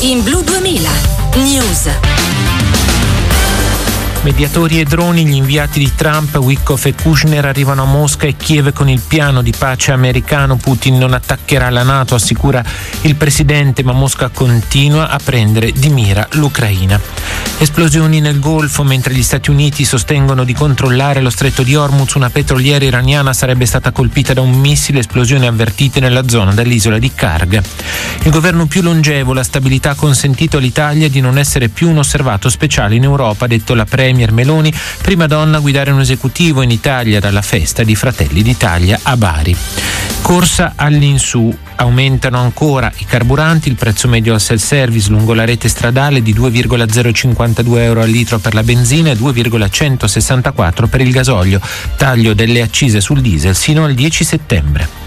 in Blu 2000. News. Mediatori e droni, gli inviati di Trump, Witkoff e Kushner arrivano a Mosca e Kiev con il piano di pace americano. Putin non attaccherà la NATO, assicura il presidente, ma Mosca continua a prendere di mira l'Ucraina. Esplosioni nel Golfo. Mentre gli Stati Uniti sostengono di controllare lo stretto di Hormuz, una petroliera iraniana sarebbe stata colpita da un missile. Esplosioni avvertite nella zona dell'isola di Karg. Il governo più longevo, la stabilità ha consentito all'Italia di non essere più un osservato speciale in Europa, ha detto la Premier Meloni, prima donna a guidare un esecutivo in Italia dalla festa di Fratelli d'Italia a Bari. Corsa all'insù. Aumentano ancora i carburanti, il prezzo medio al self-service lungo la rete stradale di 2,052 euro al litro per la benzina e 2,164 per il gasolio. Taglio delle accise sul diesel sino al 10 settembre.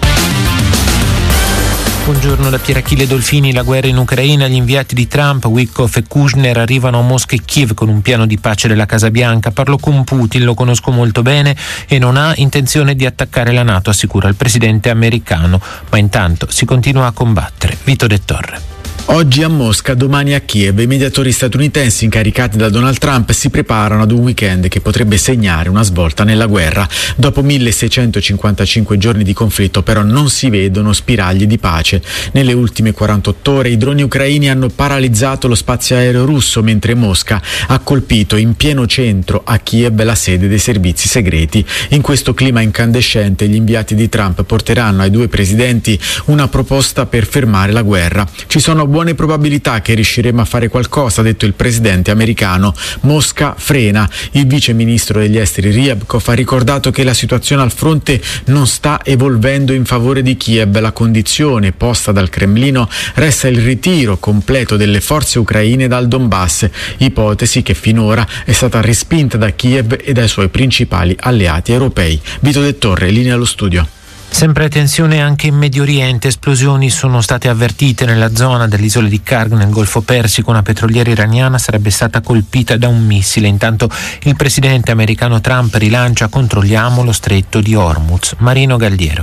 Buongiorno da Pierachille Dolfini. La guerra in Ucraina, gli inviati di Trump, Witkoff e Kushner arrivano a Mosca e Kiev con un piano di pace della Casa Bianca. Parlo con Putin, lo conosco molto bene e non ha intenzione di attaccare la NATO, assicura il presidente americano, ma intanto si continua a combattere. Vito De Torre. Oggi a Mosca, domani a Kiev, i mediatori statunitensi incaricati da Donald Trump si preparano ad un weekend che potrebbe segnare una svolta nella guerra. Dopo 1655 giorni di conflitto però non si vedono spiragli di pace. Nelle ultime 48 ore i droni ucraini hanno paralizzato lo spazio aereo russo, mentre Mosca ha colpito in pieno centro a Kiev la sede dei servizi segreti. In questo clima incandescente gli inviati di Trump porteranno ai due presidenti una proposta per fermare la guerra. Ci sono buone probabilità che riusciremo a fare qualcosa, ha detto il presidente americano. Mosca frena. Il vice ministro degli esteri Ryabkov ha ricordato che la situazione al fronte non sta evolvendo in favore di Kiev. La condizione posta dal Cremlino resta il ritiro completo delle forze ucraine dal Donbass, ipotesi che finora è stata respinta da Kiev e dai suoi principali alleati europei. Vito De Torre, linea allo studio. Sempre tensione anche in Medio Oriente. Esplosioni sono state avvertite nella zona dell'isola di Karg nel Golfo Persico. Una petroliera iraniana sarebbe stata colpita da un missile. Intanto il presidente americano Trump rilancia: controlliamo lo stretto di Hormuz. Marino Galdiero.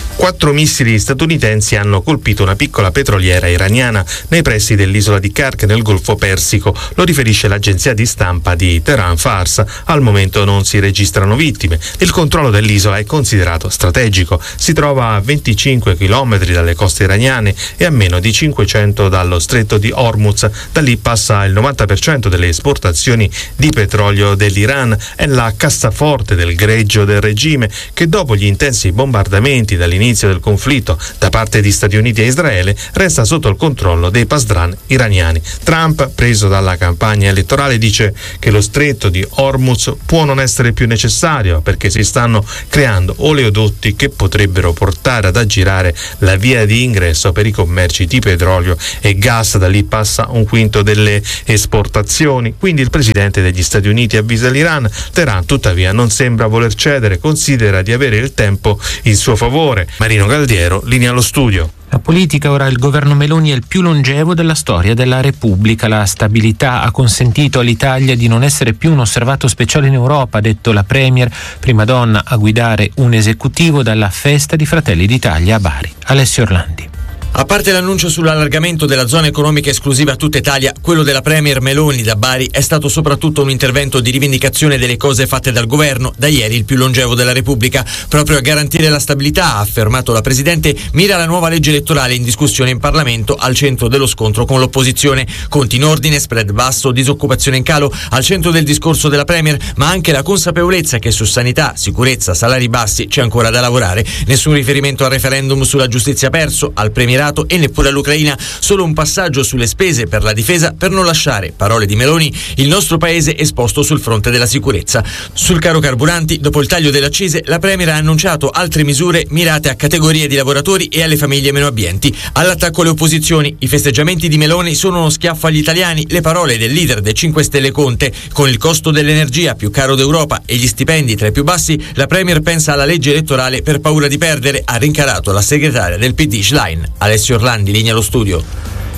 4 missili statunitensi hanno colpito una piccola petroliera iraniana nei pressi dell'isola di Karg nel Golfo Persico, lo riferisce l'agenzia di stampa di Tehran Fars. Al momento non si registrano vittime. Il controllo dell'isola è considerato strategico. Si trova a 25 km dalle coste iraniane e a meno di 500 dallo stretto di Hormuz. Da lì passa il 90% delle esportazioni di petrolio dell'Iran. È la cassaforte del greggio del regime che, dopo gli intensi bombardamenti dall'inizio del conflitto da parte di Stati Uniti e Israele, resta sotto il controllo dei pasdran iraniani. Trump, preso dalla campagna elettorale, dice che lo stretto di Hormuz può non essere più necessario perché si stanno creando oleodotti che potrebbero portare ad aggirare la via di ingresso per i commerci di petrolio e gas. Da lì passa un quinto delle esportazioni. Quindi il presidente degli Stati Uniti avvisa l'Iran. Teheran tuttavia non sembra voler cedere, considera di avere il tempo in suo favore. Marino Galdiero, linea allo studio. La politica. Ora il governo Meloni è il più longevo della storia della Repubblica. La stabilità ha consentito all'Italia di non essere più un osservato speciale in Europa, ha detto la Premier, prima donna a guidare un esecutivo dalla festa di Fratelli d'Italia a Bari. Alessio Orlandi. A parte l'annuncio sull'allargamento della zona economica esclusiva a tutta Italia, quello della Premier Meloni da Bari è stato soprattutto un intervento di rivendicazione delle cose fatte dal governo, da ieri il più longevo della Repubblica. Proprio a garantire la stabilità, ha affermato la Presidente, mira la nuova legge elettorale in discussione in Parlamento, al centro dello scontro con l'opposizione. Conti in ordine, spread basso, disoccupazione in calo, al centro del discorso della Premier, ma anche la consapevolezza che su sanità, sicurezza, salari bassi c'è ancora da lavorare. Nessun riferimento al referendum sulla giustizia perso, al premierato e neppure all'Ucraina, solo un passaggio sulle spese per la difesa per non lasciare, parole di Meloni, il nostro paese esposto sul fronte della sicurezza. Sul caro carburanti, dopo il taglio delle accise, la Premier ha annunciato altre misure mirate a categorie di lavoratori e alle famiglie meno abbienti. All'attacco alle opposizioni, i festeggiamenti di Meloni sono uno schiaffo agli italiani, le parole del leader dei 5 Stelle Conte: con il costo dell'energia più caro d'Europa e gli stipendi tra i più bassi, la Premier pensa alla legge elettorale per paura di perdere, ha rincarato la segretaria del PD Schlein. Alessio Orlandi, linea allo studio.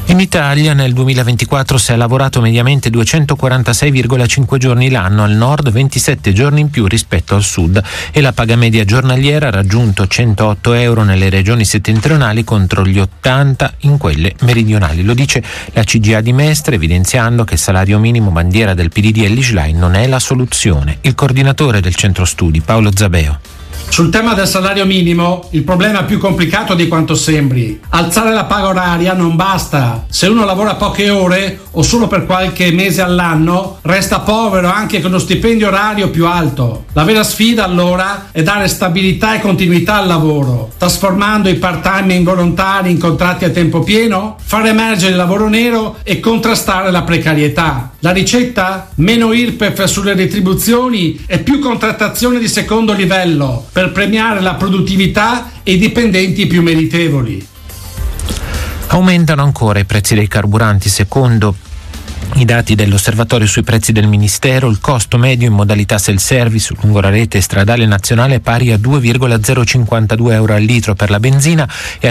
In Italia nel 2024 si è lavorato mediamente 246,5 giorni l'anno, al nord 27 giorni in più rispetto al sud, e la paga media giornaliera ha raggiunto 108 euro nelle regioni settentrionali contro gli 80 in quelle meridionali. Lo dice la CGIA di Mestre, evidenziando che il salario minimo bandiera del PDD e l'Islein non è la soluzione. Il coordinatore del centro studi, Paolo Zabeo. Sul tema del salario minimo, il problema è più complicato di quanto sembri. Alzare la paga oraria non basta. Se uno lavora poche ore o solo per qualche mese all'anno, resta povero anche con uno stipendio orario più alto. La vera sfida allora è dare stabilità e continuità al lavoro, trasformando i part-time involontari in contratti a tempo pieno, far emergere il lavoro nero e contrastare la precarietà. La ricetta? Meno IRPEF sulle retribuzioni e più contrattazione di secondo livello, per premiare la produttività e i dipendenti più meritevoli. Aumentano ancora i prezzi dei carburanti. Secondo i dati dell'osservatorio sui prezzi del Ministero, il costo medio in modalità self-service lungo la rete stradale nazionale è pari a 2,052 euro al litro per la benzina e a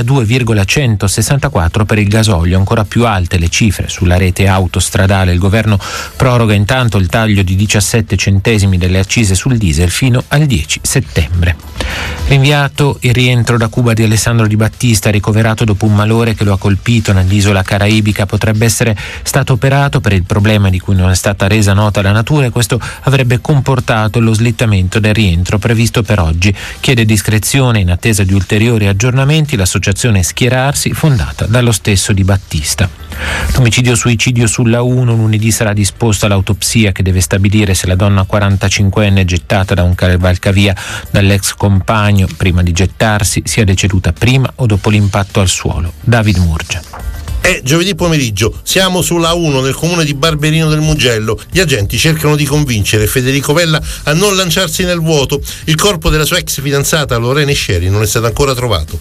2,164 per il gasolio. Ancora più alte le cifre sulla rete autostradale. Il governo proroga intanto il taglio di 17 centesimi delle accise sul diesel fino al 10 settembre. Rinviato il rientro da Cuba di Alessandro Di Battista, ricoverato dopo un malore che lo ha colpito nell'isola caraibica. Potrebbe essere stato operato per il problema di cui non è stata resa nota la natura, e questo avrebbe comportato lo slittamento del rientro previsto per oggi. Chiede discrezione in attesa di ulteriori aggiornamenti l'associazione Schierarsi, fondata dallo stesso Di Battista. L'omicidio-suicidio sulla 1, lunedì sarà disposta l'autopsia che deve stabilire se la donna 45enne gettata da un cavalcavia dall'ex compagno prima di gettarsi sia deceduta prima o dopo l'impatto al suolo. David Murgia. È giovedì pomeriggio, siamo sulla 1 nel comune di Barberino del Mugello. Gli agenti cercano di convincere Federico Vella a non lanciarsi nel vuoto. Il corpo della sua ex fidanzata Lorena Scieri non è stato ancora trovato.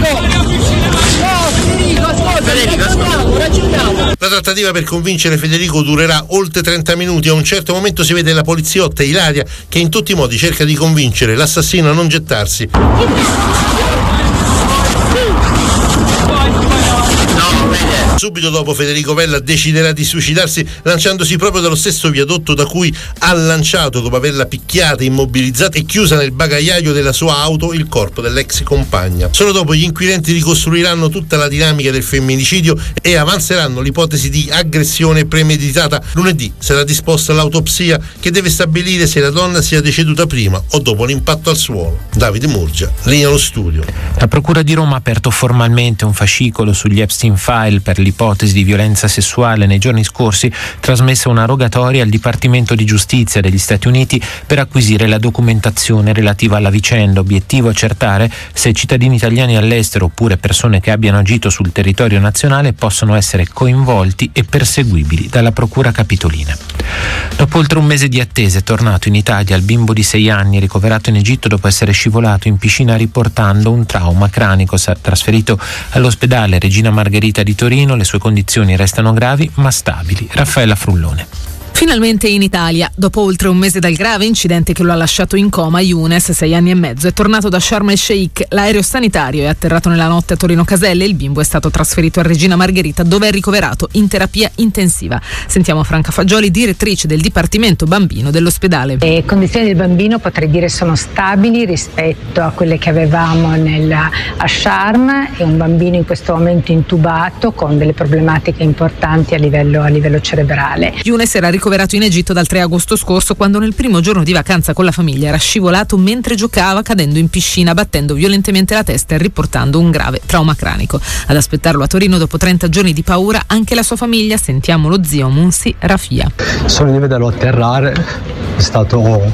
La trattativa per convincere Federico durerà oltre 30 minuti. A un certo momento si vede la poliziotta Ilaria che in tutti i modi cerca di convincere l'assassino a non gettarsi. Subito dopo Federico Vella deciderà di suicidarsi lanciandosi proprio dallo stesso viadotto da cui ha lanciato, dopo averla picchiata, immobilizzata e chiusa nel bagagliaio della sua auto, il corpo dell'ex compagna. Solo dopo gli inquirenti ricostruiranno tutta la dinamica del femminicidio e avanzeranno l'ipotesi di aggressione premeditata. Lunedì sarà disposta l'autopsia che deve stabilire se la donna sia deceduta prima o dopo l'impatto al suolo. Davide Murgia, linea allo studio. La Procura di Roma ha aperto formalmente un fascicolo sugli Epstein File per l'ipotesi di violenza sessuale. Nei giorni scorsi trasmessa una rogatoria al Dipartimento di Giustizia degli Stati Uniti per acquisire la documentazione relativa alla vicenda. Obiettivo: accertare se cittadini italiani all'estero oppure persone che abbiano agito sul territorio nazionale possono essere coinvolti e perseguibili dalla Procura Capitolina. Dopo oltre un mese di attesa è tornato in Italia il bimbo di 6 anni ricoverato in Egitto dopo essere scivolato in piscina riportando un trauma cranico. Trasferito all'ospedale Regina Margherita di Torino, le sue condizioni restano gravi ma stabili. Raffaella Frullone. Finalmente in Italia, dopo oltre un mese dal grave incidente che lo ha lasciato in coma, Younes, 6 anni e mezzo, è tornato da Sharm el Sheikh. L'aereo sanitario è atterrato nella notte a Torino Caselle e il bimbo è stato trasferito a Regina Margherita, dove è ricoverato in terapia intensiva. Sentiamo Franca Fagioli, direttrice del Dipartimento Bambino dell'ospedale. Le condizioni del bambino, potrei dire, sono stabili rispetto a quelle che avevamo a Sharm. È un bambino in questo momento intubato con delle problematiche importanti a livello cerebrale. Younes era ricoverato in Egitto dal 3 agosto scorso, quando nel primo giorno di vacanza con la famiglia era scivolato mentre giocava, cadendo in piscina, battendo violentemente la testa e riportando un grave trauma cranico. Ad aspettarlo a Torino dopo 30 giorni di paura anche la sua famiglia. Sentiamo lo zio Munsi Rafia. Solo di vederlo atterrare è stato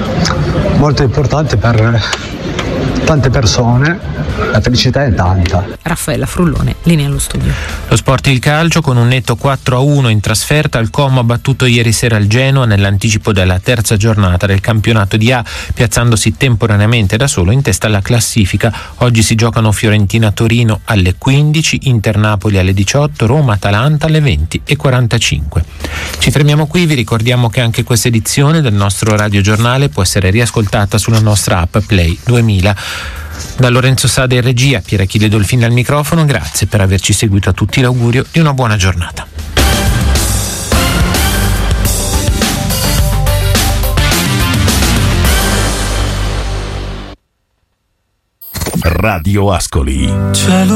molto importante per tante persone. La felicità è tanta. Raffaella Frullone, linea allo studio. Lo sport, il calcio, con un netto 4-1 in trasferta. Il Como ha battuto ieri sera il Genoa nell'anticipo della terza giornata del campionato di A, piazzandosi temporaneamente da solo in testa alla classifica. Oggi si giocano Fiorentina-Torino alle 15, Inter-Napoli alle 18, Roma-Atalanta alle 20:45. Ci fermiamo qui, vi ricordiamo che anche questa edizione del nostro radiogiornale può essere riascoltata sulla nostra app Play 2000. Da Lorenzo Sada in regia, Pier Achille Dolfini al microfono, grazie per averci seguito, a tutti l'augurio di una buona giornata. Radio Ascoli. Cielo